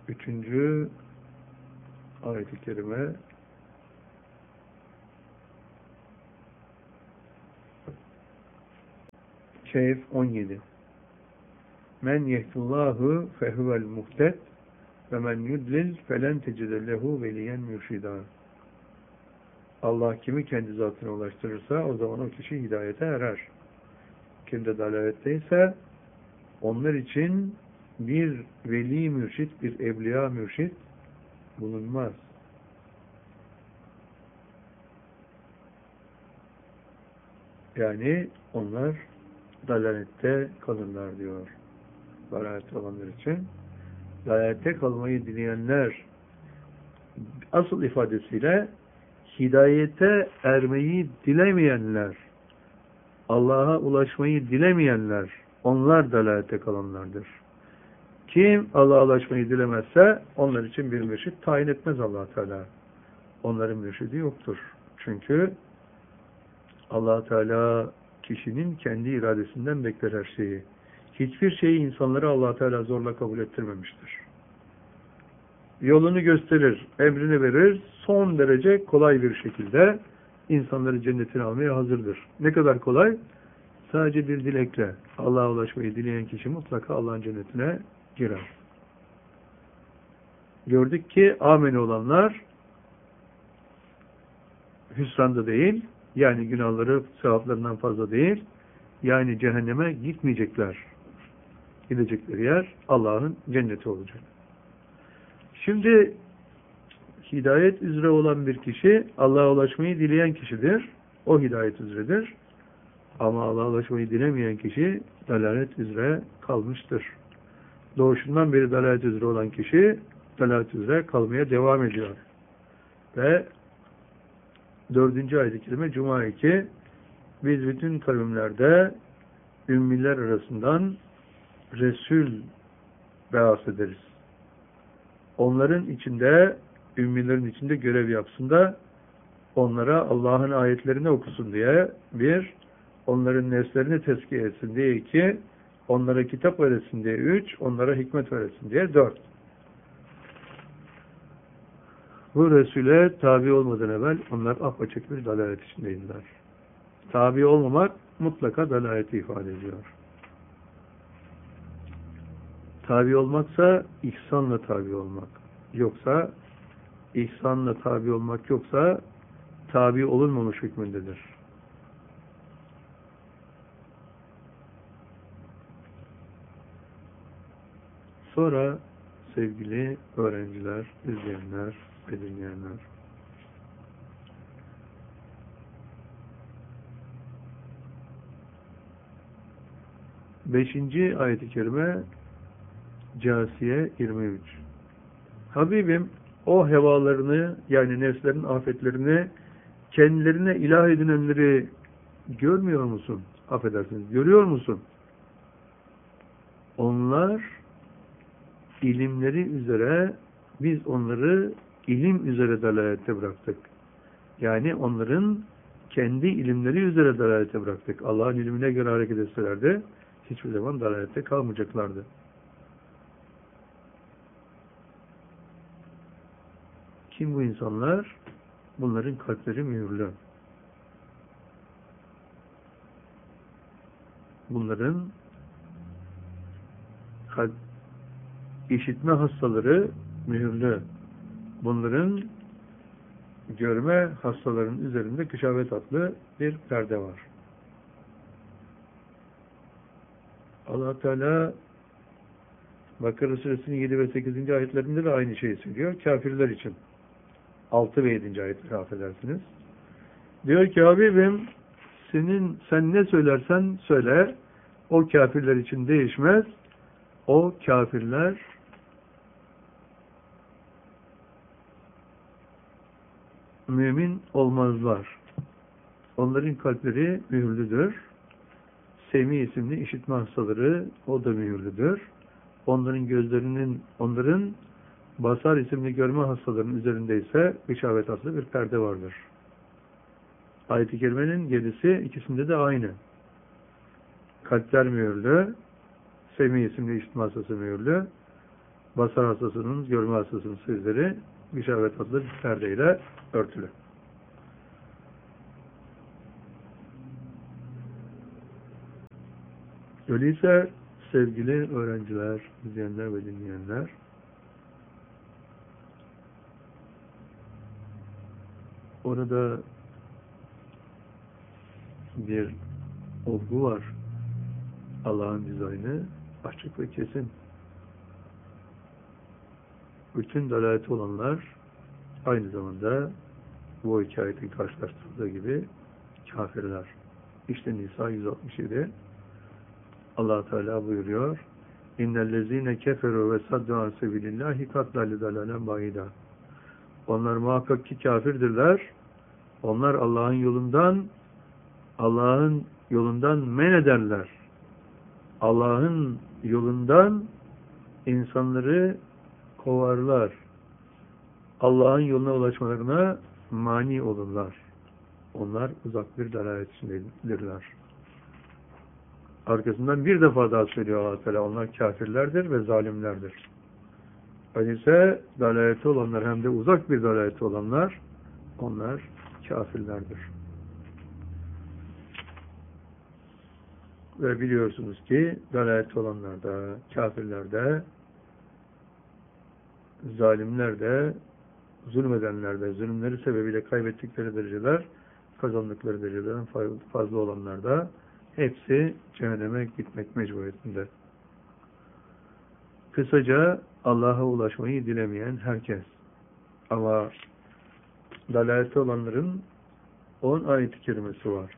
Üçüncü ayet-i kerime Kehf 17. Men yehdullahu fehuvel muhted ve men yudlil felen tecide lehu veliyen mürşida. Allah kimi kendi zatına ulaştırırsa o zaman o kişi hidayete erer. Kim de dalaletteyse onlar için bir veli mürşit, bir evliya mürşit bulunmaz. Yani onlar dalalette kalırlar diyor. Dalalette olanlar için. Dalalette kalmayı dileyenler asıl ifadesiyle hidayete ermeyi dilemeyenler, Allah'a ulaşmayı dilemeyenler, onlar dalalette kalanlardır. Kim Allah'a ulaşmayı dilemezse onlar için bir mürşit tayin etmez Allah Teala. Onların mürşidi yoktur. Çünkü Allah Teala kişinin kendi iradesinden bekler her şeyi. Hiçbir şeyi insanlara Allah Teala zorla kabul ettirmemiştir. Yolunu gösterir, emrini verir, son derece kolay bir şekilde insanları cennetine almaya hazırdır. Ne kadar kolay? Sadece bir dilekle Allah'a ulaşmayı dileyen kişi mutlaka Allah'ın cennetine girer. Gördük ki ameli olanlar hüsranda değil, yani günahları sevaplarından fazla değil, yani cehenneme gitmeyecekler. Gidecekleri yer Allah'ın cenneti olacak. Şimdi hidayet üzere olan bir kişi Allah'a ulaşmayı dileyen kişidir. O hidayet üzeredir. Ama Allah'a ulaşmayı dilemeyen kişi dalalet üzere kalmıştır. Doğuşundan beri dalalet üzere olan kişi dalalet üzere kalmaya devam ediyor. Ve 4. ayet-i kerime Cuma 2 biz bütün kavimlerde ümmiler arasından Resul beas ederiz. Onların içinde, ümmilerin içinde görev yapsın da onlara Allah'ın ayetlerini okusun diye, bir, onların nefslerini tezkiye etsin diye, iki, onlara kitap öğretsin diye, üç, onlara hikmet öğretsin diye, dört. Bu Resul'e tabi olmadan evvel onlar apaçık bir dalalet içindeydiler. Tabi olmamak mutlaka dalaleti ifade ediyor. Tabi olmaksa ihsanla tabi olmak. Yoksa ihsanla tabi olmak yoksa tabi olunmamış hükmündedir. Sonra sevgili öğrenciler, izleyenler ve dinleyenler, beşinci ayet-i kerime Câsiye 23. Habibim o hevalarını, yani nefslerin afetlerini kendilerine ilah edinenleri görmüyor musun? Affedersiniz, görüyor musun? Onlar ilimleri üzere, biz onları ilim üzere dalalette bıraktık. Yani onların kendi ilimleri üzere dalalette bıraktık. Allah'ın ilmine göre hareket etselerdi hiçbir zaman dalalette kalmayacaklardı. Kim bu insanlar? Bunların kalpleri mühürlü. Bunların işitme hastaları mühürlü. Bunların görme hastalarının üzerinde kışavet adlı bir perde var. Allah Teala Bakara Suresinin 7 ve 8. ayetlerinde de aynı şeyi söylüyor. Kafirler için. 6 ve 7. ayetleri affedersiniz. Diyor ki Habibim sen ne söylersen söyle, o kafirler için değişmez. O kafirler mümin olmazlar. Onların kalpleri mühürlüdür. Semi isimli işitme hastaları, o da mühürlüdür. Onların basar isimli görme hastalarının üzerinde ise gışavet adlı bir perde vardır. Ayet-i kerimenin 7'si ikisinde de aynı. Kalpler mühürlü, Semi isimli işitme hastası mühürlü. Basar hastasının, görme hastasının sözleri gışavet adlı bir perdeyle örtülü. Öyleyse sevgili öğrenciler, izleyenler ve dinleyenler, orada bir olgu var. Allah'ın dizaynı açık ve kesin. Bütün dalaleti olanlar aynı zamanda bu hikayetin karşılaştırıldığı gibi kafirler. İşte Nisa 167 Allah Teala buyuruyor: İnnellezîne keferû ve saddu an sebilillâhi kad dallu dalalen bâida. Onlar muhakkak ki kafirdirler. Onlar Allah'ın yolundan men ederler. Allah'ın yolundan insanları kovarlar. Allah'ın yoluna ulaşmalarına mani olurlar. Onlar uzak bir dalalet içindedirler. Arkasından bir defa daha söylüyor Allah Teala: onlar kafirlerdir ve zalimlerdir. Öyleyse dalaleti olanlar, hem de uzak bir dalaleti olanlar, onlar kafirlerdir. Ve biliyorsunuz ki dalaleti olanlar da, kafirler de, zalimler de, zulmedenler de, zulümleri sebebiyle kaybettikleri dereceler, kazandıkları dereceden fazla olanlar da hepsi cehenneme gitmek mecburiyetinde. Kısaca Allah'a ulaşmayı dilemeyen herkes. Ama dalalette olanların 10 ayet-i kerimesi var.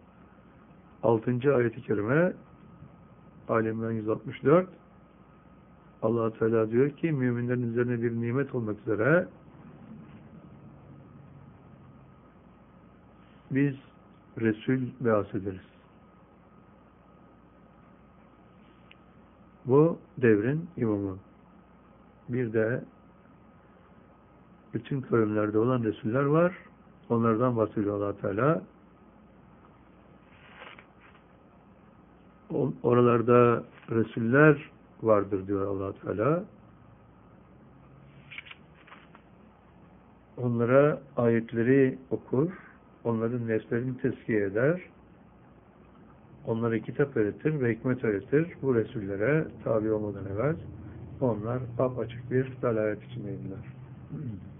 6. ayet-i kerime Ali İmran 164 Allah Teala diyor ki müminlerin üzerine bir nimet olmak üzere biz Resul bahsederiz. Bu devrin imamı. Bir de bütün kavimlerde olan Resuller var. Onlardan bahsediyor Allah Teala. Oralarda Resuller vardır diyor Allah Teala. Onlara ayetleri okur, onların nefslerini tezkiye eder, onlara kitap öğretir ve hikmet öğretir. Bu Resullere tabi olmadan evvel onlar apaçık bir dalalet içindeydiler.